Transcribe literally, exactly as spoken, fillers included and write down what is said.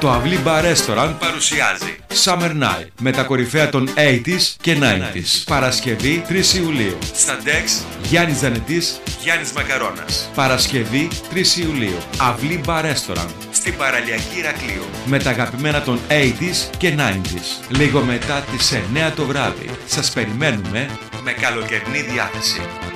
Το Αυλή Bar Restaurant παρουσιάζει Summer Night με τα κορυφαία των ογδόντα και ενενήντα. Παρασκευή τρεις Ιουλίου. Στα Dex Γιάννης Ζανετής, Γιάννης Μακαρώνας. Παρασκευή τρεις Ιουλίου. Αυλή Bar Restaurant στην παραλιακή Ηρακλείου. Με τα αγαπημένα των ογδόντα και ενενήντα. Λίγο μετά τις εννέα το βράδυ. Σας περιμένουμε με καλοκαιρινή διάθεση.